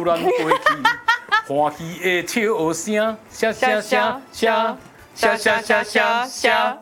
然过去，欢喜的笑声，笑笑笑笑笑笑笑笑笑。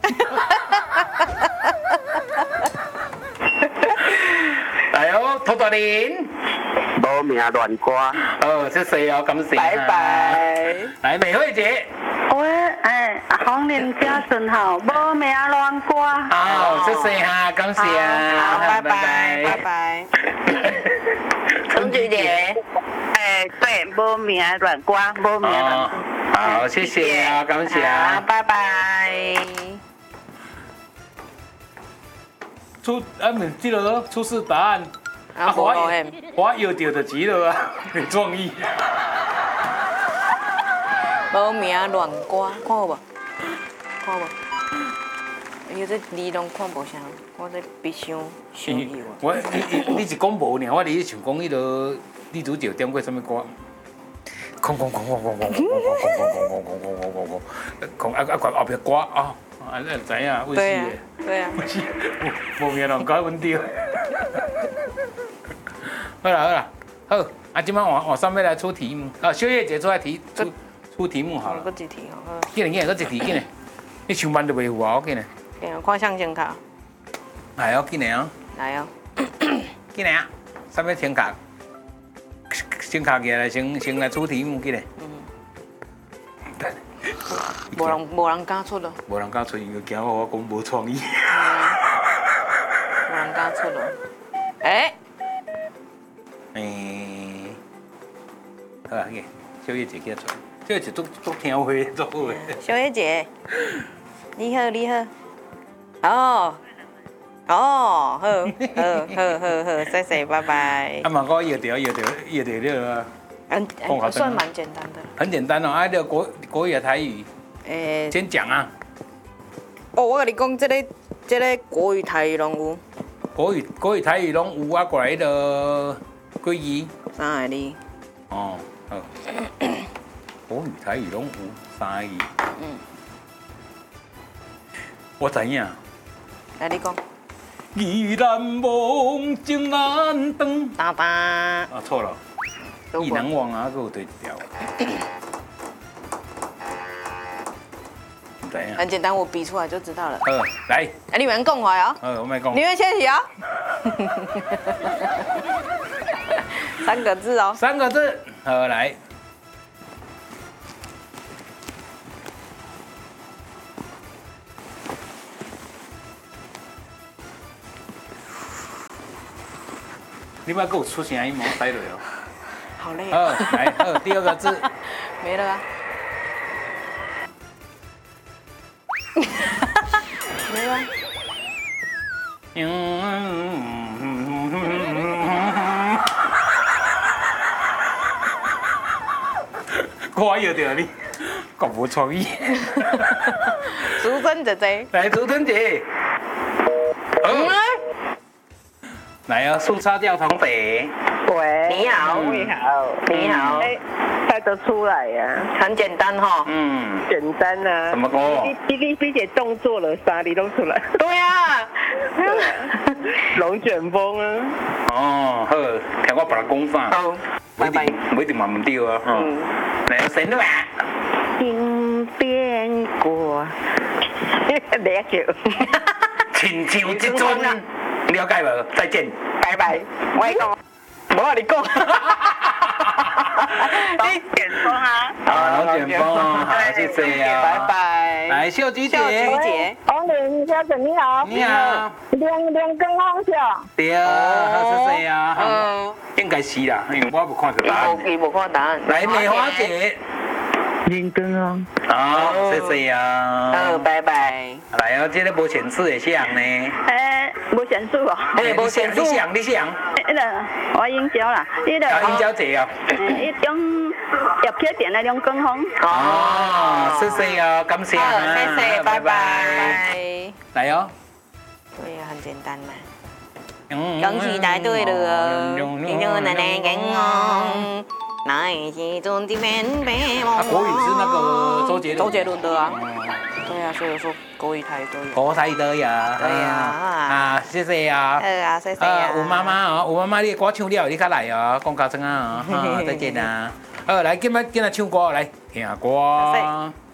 来哦，涂大林。 无名乱歌。 哦，谢谢哦，感谢。 拜拜。 来，美惠姐。 红莲家真好，无名乱歌。 好，谢谢哈，感谢啊。 好，拜拜，拜拜。 春菊姐。 对，无名乱歌，无名乱歌。 好，谢谢啊，感谢啊。 拜拜。 这个出示答案。我摇到就急了啊，有创意。 无名乱歌，看好无？看无？哎呦，这字拢看无啥，我这闭上伤油啊。 你是讲无呢？我哩想讲迄个女主角点过什么歌？空空空空空空空空空空空空空空空空后壁歌啊！你知影？为死的。 对啊。 无名乱歌阮对。好啦，好，今晚晚上要来出题目，小叶姐出来出题目好了。 搁一题哦，好。 紧嘞，搁一题紧嘞，你上班就袂有啊，紧嘞。 看相声卡。 来哦，紧嘞哦。 来哦。 紧嘞啊！啥物先卡？先卡起来，先来出题目紧嘞。 无人敢出咯。 无人敢出，因为惊我讲无创意。 无人敢出咯。 好啊，小叶姐给他出，小叶姐都听话，做好诶。 小叶姐，你好，你好。好，谢谢，拜拜。 啊，嘛，我摇到了。 算蛮简单的。 很简单哦，啊，这国语啊台语。先讲啊。 我跟你讲，这个国语台语拢有。 国语台语拢有啊，过来迄个几字 ？3个字。 哦，好。国语台语拢有3个字。我知影。 来，你讲。 意难忘，情难断。 答答。 啊，错了。意难忘啊，还有对一条。 很简单，我比出来就知道了。 来。 你们讲话哦。 我们讲。 你们先提哦。3个字哦。 3个字，好来。你不要给我出声音，毛塞了哟。 好累。 来，第2个字。 没了啊。没了。 我摇到你，咁无创意。 淑珍姐姐。 来，淑珍姐。来啊，树叉掉同北。 喂。 你好。 你好。 你好。 猜得出来呀？ 很简单哈。 简单啊。 怎么讲？ 你姐动作了，3你都出来。 对啊。 龙卷风啊。 哦，好，听我别人讲啥。 好。拜拜。 不一定嘛唔对啊。来，神了啊。 天边过。了解。 亲像一阵，了解无？再见。 拜拜。我讲。我你讲。你卷风啊！ 好，卷风，好，谢谢啊。 拜拜。 来，秀菊姐。 秀菊姐。 红莲小姐你好。 你好。 两根红笑。 对，好，谢谢啊。应该是啦，因为我无看到答案。 伊无看答案。 来，梅花姐。 林根啊。 好，谢谢啊。 拜拜。 来哦，这个无显示的像呢。 无显示哦。 无显示。你像。 迄个我英娇啦，迄个。 英娇姐啊。 迄种叶缺点的两根红。 哦，谢谢啊，感谢啊。 谢谢，拜拜。 来哦。 对呀，很简单嘛。恭喜答对了，你就奶奶健康。那时阵的棉被国语是那个周杰伦。 周杰伦的啊。 对啊，所以我说国语台语都有。 国台都有。 对呀啊，谢谢啊。 啊，谢谢啊。 有妈妈哦，有妈妈，你的歌唱了，你较来哦，讲高声啊，再见啊。来，今仔唱歌来，听歌。